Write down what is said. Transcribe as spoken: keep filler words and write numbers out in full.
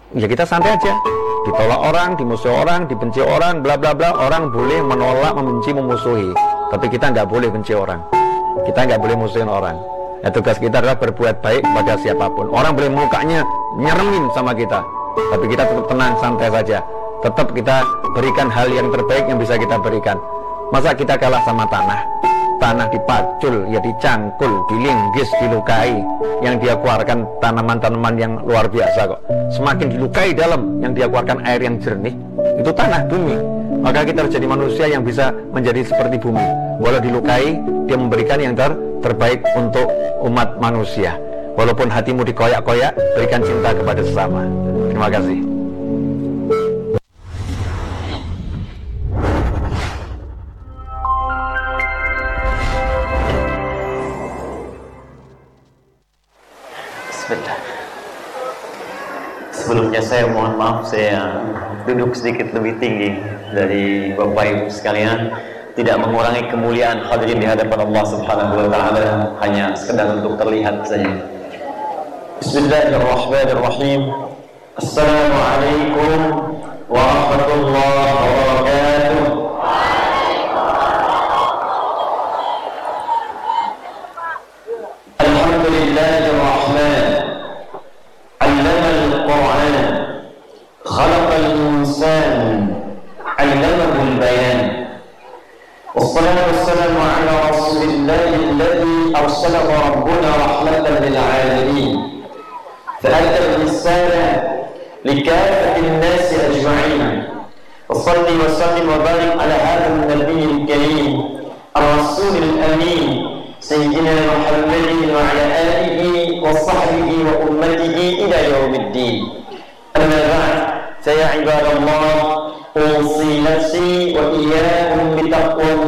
ya kita santai aja. Ditolak orang, dimusuhi orang, dibenci orang, bla bla bla. Orang boleh menolak, membenci, memusuhi, tapi kita nggak boleh benci orang. Kita nggak boleh musuhin orang. Ya, tugas kita adalah berbuat baik kepada siapapun. Orang boleh mukanya nyeremin sama kita, tapi kita tetap tenang, santai saja. Tetap kita berikan hal yang terbaik yang bisa kita berikan. Masa kita kalah sama tanah? Tanah dipacul, ya dicangkul, dilinggis, dilukai. Yang dia keluarkan tanaman-tanaman yang luar biasa kok. Semakin dilukai dalam, yang dia keluarkan air yang jernih. Itu tanah, bumi. Maka kita harus jadi manusia yang bisa menjadi seperti bumi. Walau dilukai, dia memberikan yang ter terbaik untuk umat manusia. Walaupun hatimu dikoyak-koyak, berikan cinta kepada sesama. Terima kasih. Bismillah. Sebelumnya saya mohon maaf, saya duduk sedikit lebih tinggi dari Bapak Ibu sekalian, tidak mengurangi kemuliaan hadirin di hadapan Allah Subhanahu wa taala, hanya sekedar untuk terlihat saja. Bismillahirrahmanirrahim. Assalamualaikum warahmatullahi wabarakatuh. Alhamdulillahirrahman. 'Allamal Qur'an. Khalaqal insan. 'Allamahul bayan. والصلاة والسلام على رسول الله الذي أرسله ربنا رحمة للعالمين فأدى الرسالة لكافة الناس أجمعين وصل وسلم وبارك على هذا النبي الكريم الرسول الأمين سيدنا محمد وعلى آله وصحبه وأمته إلى يوم الدين. أما بعد فيا عباد الله أوصي نفسي وإياكم بتقوى